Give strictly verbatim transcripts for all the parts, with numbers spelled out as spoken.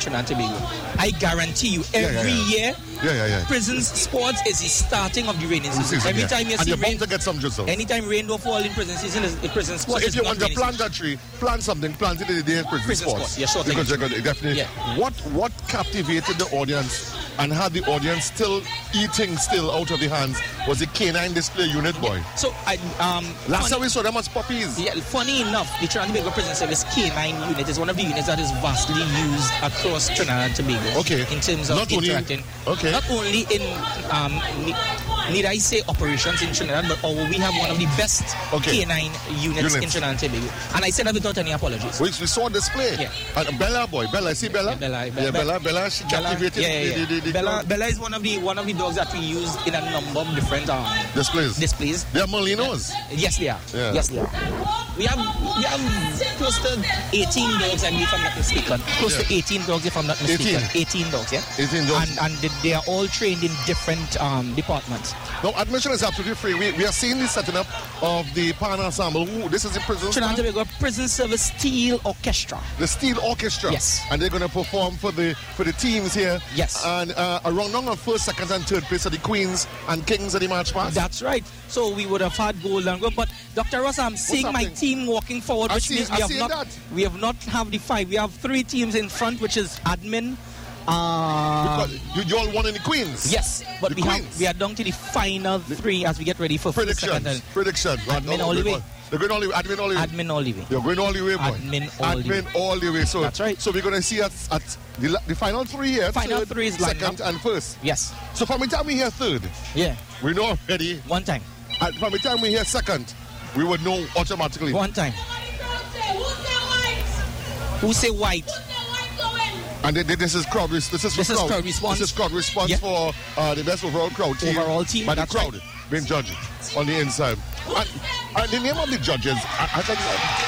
Trinidad and Tobago. I guarantee you, every yeah, yeah. year, yeah, yeah, yeah. Prisons Sports is the starting of the raining season. season every yeah. time you and see you're rain, bound to get some drizzle. Anytime rain don't fall in prison season, is Prison Sports. So if is you not want to raining plant season. a tree, plant something, plant it in the day of Prison, Prison Sports. Sports, yeah, sure thing. Because you're going to definitely. Yeah. What what captivated the audience and had the audience still eating still out of the hands was the canine display unit, boy. So I um last funny, time we saw them as puppies. Yeah, funny enough, the Trinidad and Tobago Prison Service canine unit is one of the units that is vastly used across Trinidad and Tobago. Okay. In terms of not interacting. Only, okay. Not only in um need, need I say operations in Trinidad, but oh, we have one of the best okay. canine units, units in Trinidad and Tobago. And I said that without any apologies. We, we saw display. Yeah. And Bella, boy, Bella, I see Bella. Yeah, Bella, yeah, Bella, Bella, she Bella, captivated yeah, yeah, yeah. the, the, the Bella, crowd. Bella is one of the one of the dogs that we use in a number of different um, displays. Displays. They are Molinos. Yeah. Yes, they are. Yeah. Yes, they are. We have we have close to eighteen dogs, I believe, if I'm not mistaken. Close yeah. to eighteen dogs, if I'm not mistaken. eighteen. eighteen dogs, yeah. eighteen dogs. And and they, they are all trained in different um, departments. No, admission is absolutely free. We, we are seeing the setting up of the Pan Ensemble. Ooh, this is the prison. Trinidad and Tobago Prison Service Steel Orchestra. The Steel Orchestra. Yes. And they're going to perform for the for the teams here. Yes. And uh, around on first, second, and third place are the Queens and Kings of the March Past. That's right. So we would have had gold and gold. But Doctor Ross, I'm seeing my team walking forward, I which see, means I we have see not that. we have not have the five. We have three teams in front, which is admin. Uh, you, you all won in the Queens. Yes, but the we Queens. have we are down to the final three as we get ready for predictions. Second Predictions. Admin all the way. They're going all the way. Admin all the way. Admin all the way. You're going all the way, boy. Admin all the way. Admin all the way. So that's right. So we're going to see at, at the, the final three here. Final third, three is second up. and first. Yes. So from the time we hear third, yeah, we know already. One time. And from the time we hear second, we would know automatically. One time. Who say white? And they, they, this is crowd. This is this crowd. is crowd response. This is crowd response yeah. for uh, the best overall crowd team. Overall team. By the That's crowd right. being judged on the inside. And, and the name of the judges, I, I think.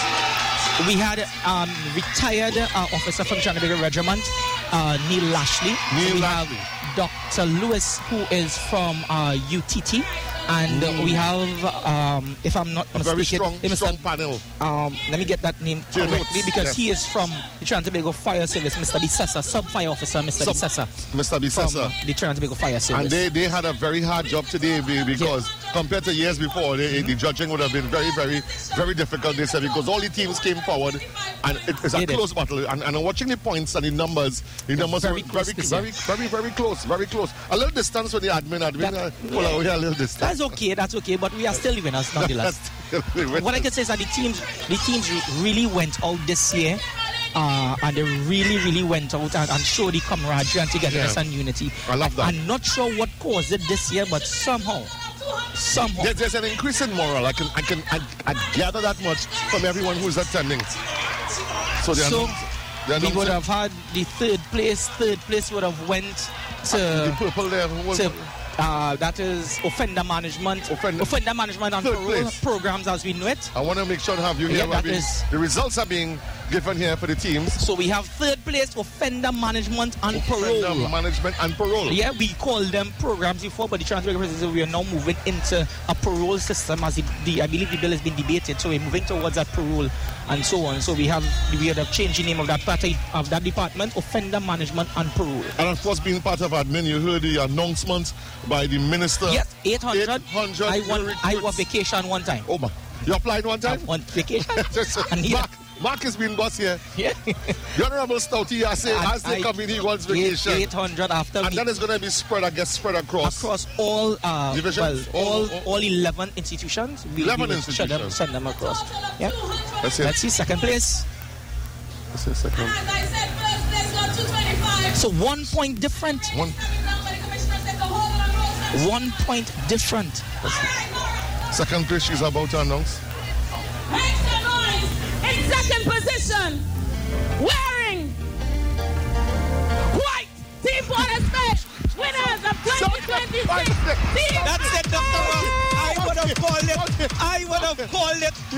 Uh, we had um, retired uh, officer from Trinidad and Tobago Regiment, uh, Neil Lashley. Neil we Lashley. have Doctor Lewis, who is from uh, U T T. And mm. uh, we have, um, if I'm not a mistaken, very strong, Mister strong panel. Um, let me get that name Your correctly notes. because yes. he is from the Trinidad and Tobago Fire Service, Mister Bisessa, Sub-Fire Officer, Mister Sub- Bisessa. Mister Bisessa. From the Trinidad and Tobago Fire Service. And they, they had a very hard job today because yeah. compared to years before, they, mm-hmm. the judging would have been very, very, very difficult, they said, because all the teams came forward and it, it's a they close did. battle. And, and watching the points and the numbers, the numbers very were close very, this very, year. very, very close, very close. A little distance for the admin, admin, That- uh, pull yeah. out here a little distance. That's okay, that's okay, but we are still winners nonetheless. What I can say is that the teams, the teams really went out this year, uh, and they really, really went out and, and showed the camaraderie and togetherness Yeah. and unity. I love that. I'm not sure what caused it this year, but somehow, somehow, There, there's an increase in morale. I can, I can, I, I gather that much from everyone who's attending. So, they are so not, they are we not would have had the third place. Third place would have went to the purple there. Who was- to uh, that is offender management, Offender- offender management and Third parole place. programs as we know it. I want to make sure to have you here. Yeah, where that we- is- the results are being given here for the teams. So we have third place offender management and Offender parole. management and parole. Yeah, we called them programs before, but the Trinidad and Tobago Prison, we are now moving into a parole system as the, the I believe the bill has been debated. So we're moving towards that parole and so on. So we have we have changed the name of that party of that department, offender management and parole. And of course, being part of admin, you heard the announcement by the minister. Yes, eight hundred. eight hundred I won. I recruits. was vacation one time. Oh my! You applied one time? On vacation. Just- And he- Mark, Mark has been boss here. Yeah. The Honorable Stouty has said, as they I- come in, he wants vacation. Eight hundred after and we, that is going to be spread, I guess, spread across. across all uh, Divisions? well, all Oh, oh. all eleven institutions. We, eleven we will send them, institutions. send them across. Yeah. Let's see. Let's see second place. Let's see a second. As I said, first place got two twenty-five. So one point different. One. One point different. Second place she's about to announce. Make some noise. In second position, wearing white Team Water Space, winners of twenty twenty-six. Team That's it, Doctor Ross. I would have called it. I would have called it. At the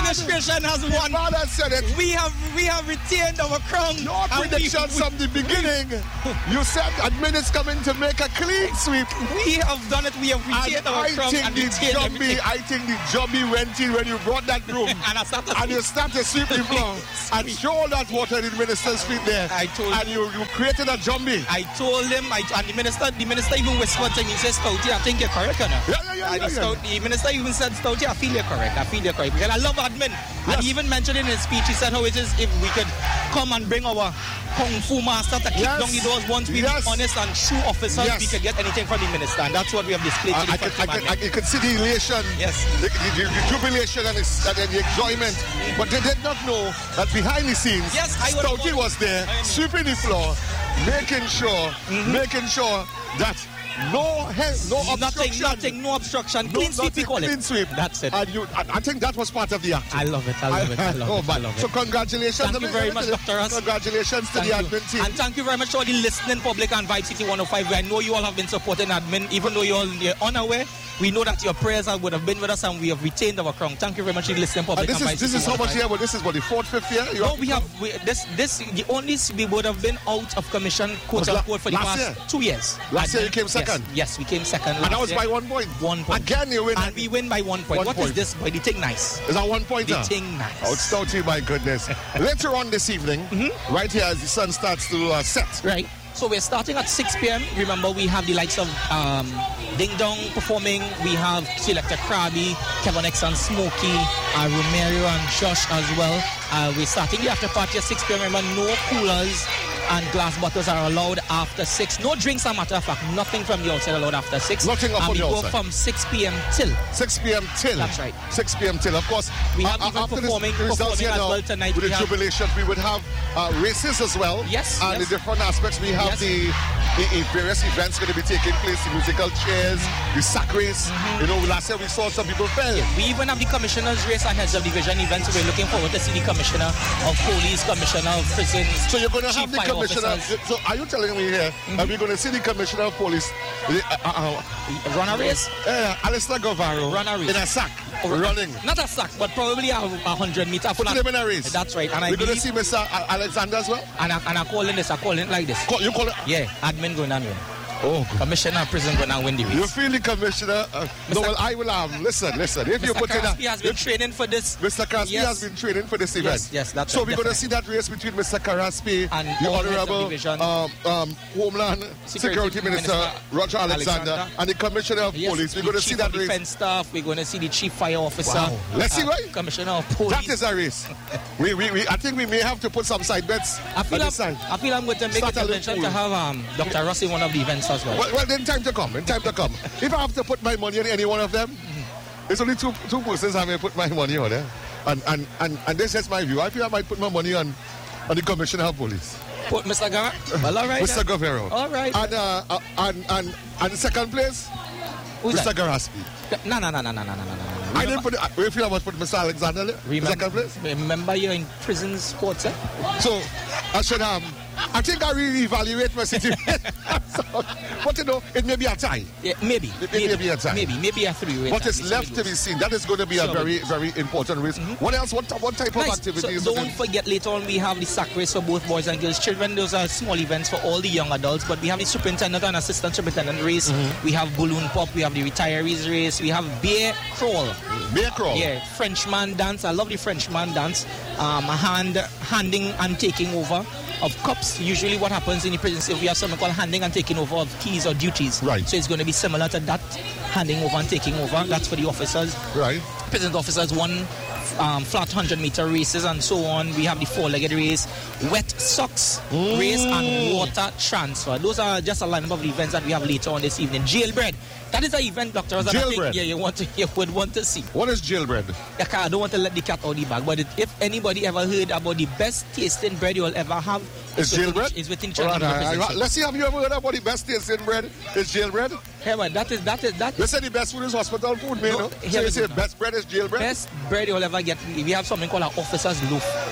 administration has won. Father said it. We have we have retained our crown. Your predictions from the beginning. You said admin is coming to make a clean sweep. We have done it. We have retained And our I crown think and the retained jobby, everything. I think the jobby went in when you brought that broom. And I started and you started to sweep the floor. And show that water in the minister's feet there. I told and you, you created a zombie. I told him, I, and the minister, the minister even whispered to me, he says, Stouty, I think you're correct, you know? Yeah, yeah, yeah. And yeah, the, yeah. Stout, the minister even said, Stouty, I feel you're correct, I feel you're correct. Because I love admin. Yes. And he even mentioned in his speech, he said how it is if we could come and bring our Kung Fu master to kick Yes. down the doors once we Yes. be honest and true officers, Yes. we could get anything from the minister. And that's what we have displayed I, to I, the could, I, country, could, I man. could see the elation, Yes. the, the, the jubilation and, it's, and the enjoyment. But they did not know that behind the scenes, Yes, I would- Stouty was there, I mean- sweeping the floor, making sure, Mm-hmm. making sure that no he- no Nothing, obstruction. nothing, no obstruction. No, Clean sweep, we nothing, call clean it. sweep. That's it. And you, I, I think that was part of the act. I love it, I love it, I love oh, it, I man. love it. So congratulations. Thank to you the- very much, Doctor Ross. Congratulations to Thank the you. admin team. And thank you very much to all the listening public and Vibe City one oh five. I know you all have been supporting admin, even though you're, you're unaware. We know that your prayers are, would have been with us and we have retained our crown. Thank you very much to the listening And public. this and is Vibe this City is how much one oh five. year? Well, this is what the fourth, fifth year. You No, we have we, this. This the only we would have been out of commission, quote Was la- unquote, for the last past year? two years. Last year you came Yes, second? Yes, we came second. And last that was year. by one point. One point. Again, you win. And we win by one point. One What is point. this? By the thing nice. Is that one pointer? The thing nice. Oh, it's Stouty, my goodness. Later on this evening, Mm-hmm. right here as the sun starts to uh, set. Right. So we're starting at six p.m. Remember, we have the likes of um, Ding Dong performing. We have Selector Krabby, Kevin X and Smokey, uh, Romero and Josh as well. Uh, we're starting the after party at six p.m. Remember, no coolers and glass bottles are allowed after six. No drinks, as a matter of fact. Nothing from the outside allowed after six. Nothing up and on we the go outside. from six p.m. till. six p.m. till. That's right. six p.m. till. Of course, We have uh, even after performing- this results performing here as now, well tonight. with We the have- jubilation, we would have uh, races as well. Yes, And yes. the different aspects. We have Yes. the, the, the various events going to be taking place, the musical chairs, the sack race. Mm-hmm. You know, last year we saw some people fell. We even have the commissioners' race and heads of division events. We're looking forward to see the commissioner of police, commissioner of prisons. So you're going to chief have the fire commissioner. officers. So are you telling me here that we're going to see the commissioner of police, the, uh, uh, Run a race? uh, Alistair Govaro, Run a race. in a sack, Or- running? Not a sack, but probably a, a hundred meter Put flat. him in a race. That's right. And I We're going to believe, see Mister A- Alexander as well. and I, and I calling this, I calling it like this. Call- You call it? Yeah, admin going on win. Oh, good. Commissioner of prison going on win the race. You feel the commissioner? Uh, no, well, I will um, listen, listen. If you Mister put in a, Crosby has been if- training for this. Mister Caraspi Yes. has been training for this event. Yes, yes, that's So right, we're going to definitely. see that race between Mister Caraspi, And the all heads of Honorable division. um, um, Homeland Security, Security Minister, Minister Roger Alexander, Alexander. and the Commissioner of Yes, Police. We're the going to see chief that of race. defense staff. We're going to see the chief fire officer. Wow. Let's see, right? Commissioner of police. That is a race. we, we, we, I think we may have to put some side bets I feel, on I'm, the side. I feel I'm going to make Start it a a little mention pool. to have um, Doctor Ross in one of the events as well. Well, well, then time to come. Then time to come. If I have to put my money on any one of them, it's only two two persons I may put my money on. Eh? And, and, and, and this is my view. I feel I might put my money on, on the Commissioner of Police. Put Mister Gara. Well, all right. Mister then. Govero. All right. And, uh, uh, and, and, and second place, Who's Mister that? Garaspi. No, no, no, no, no, no, no, no, no. I didn't put it. If you have put Mister Alexander there, Remember, second place. remember you're in prison sports, eh? So I should um I think I really evaluate my situation. So, but you know, it may be a tie. Yeah, maybe. It may be a tie. Maybe, maybe a three-way. What tie. is We left see to it be goes. seen. That is going to be a Sure. very, very important race. What else? What, what type of Nice. activities? So don't forget, later on we have the sack race for both boys and girls children. Those are small events for all the young adults. But we have the superintendent and assistant superintendent race. We have balloon pop. We have the retirees race. We have bear crawl. Bear crawl. Yeah, Frenchman dance. I love the Frenchman dance. Um, hand, handing and taking over of cups. Usually what happens in the prison is we have something called handing and taking over of keys or duties. Right. So it's going to be similar to that, handing over and taking over. That's for the officers. Right. Prison officers, one um, flat one hundred meter races and so on. We have the four-legged race, wet socks race, and water transfer. Those are just a lineup of the events that we have later on this evening. Jailbread. That is an event, Doctor Ross, that I think, Jailbread. yeah, you want to, you would want to see. What is jailbread? I can't- I don't want to let the cat out of the bag, but it, if anybody ever heard about the best tasting bread you'll ever have, Is within- jailbread? Is within All right, Cheltenham all right, all right. prison. Let's see. Have you ever heard about the best tasting bread? Is jailbread? Hey, man, that is that is that They say the best food is hospital food, man. No, No, here so we you say go. best bread is jailbread. best bread you'll ever get. We have something called an officer's loaf.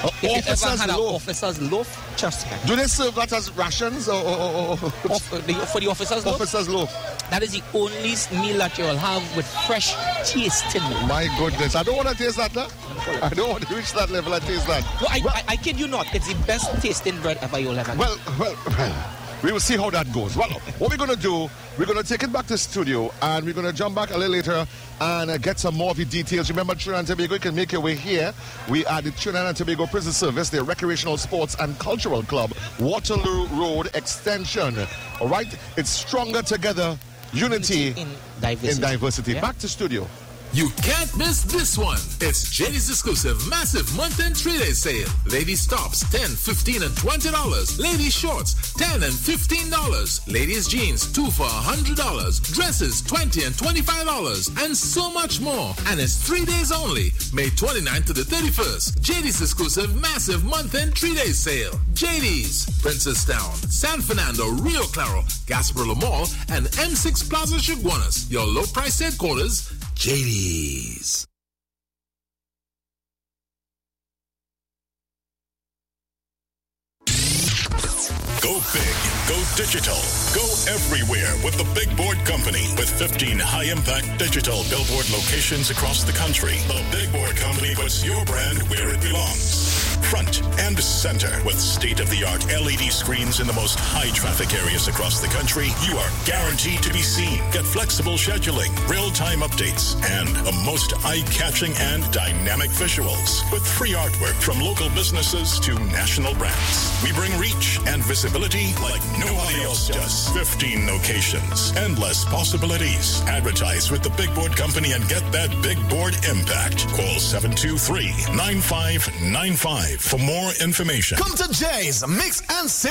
Uh, If you ever officers had an loaf. officer's loaf, trust me. Do they serve that as rations or, or, or, or Off, uh, the, for the officer's loaf, officers loaf? that is the only meal that you'll have with fresh tasting milk. My goodness, I don't want to taste that now. I don't want to reach that level and taste that. No, I, well, I, I kid you not. It's the best tasting bread ever you'll ever get. well, well, well, we will see how that goes. Well, what we're going to do, we're going to take it back to the studio and we're going to jump back a little later and uh, get some more of the details. Remember, Trinidad and Tobago, you can make your way here. We are the Trinidad and Tobago Prison Service, the Recreational Sports and Cultural Club, Waterloo Road Extension. All right? It's stronger together, unity, in diversity. In diversity. Yeah. Back to studio. You can't miss this one. It's J D's exclusive massive month-end three-day sale. Ladies tops ten, fifteen, and twenty dollars. Ladies shorts ten and fifteen dollars. Ladies jeans two for one hundred dollars. Dresses twenty and twenty-five dollars, and so much more. And it's three days only, May twenty-ninth to the thirty-first. J D's exclusive massive month-end three-day sale. J D's, Princestown, San Fernando, Rio Claro, Gasparilla Mall, and M six Plaza Chaguanas. Your low-price headquarters. J D's. Go big, go digital, go everywhere with the Big Board Company. With fifteen high-impact digital billboard locations across the country, the Big Board Company puts your brand where it belongs. Front and center with state-of-the-art L E D screens in the most high-traffic areas across the country. You are guaranteed to be seen. Get flexible scheduling, real-time updates, and the most eye-catching and dynamic visuals with free artwork from local businesses to national brands. We bring reach and visibility like nobody else does. fifteen locations, endless possibilities. Advertise with the Big Board Company and get that Big Board impact. Call seven two three, nine five nine five for more information. Come to Jay's Mix and Sip